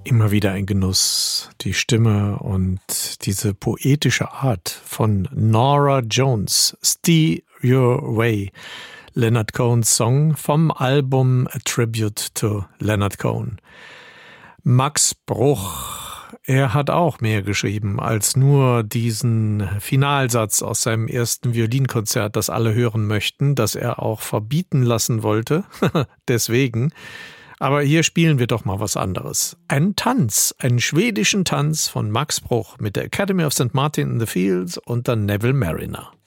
Immer wieder ein Genuss, die Stimme und diese poetische Art von Norah Jones, Steer Your Way, Leonard Cohens Song vom Album A Tribute to Leonard Cohen. Max Bruch, er hat auch mehr geschrieben als nur diesen Finalsatz aus seinem ersten Violinkonzert, das alle hören möchten, das er auch verbieten lassen wollte. Deswegen. Aber hier spielen wir doch mal was anderes. Ein Tanz, einen schwedischen Tanz von Max Bruch mit der Academy of St. Martin in the Fields und dann Neville Marriner.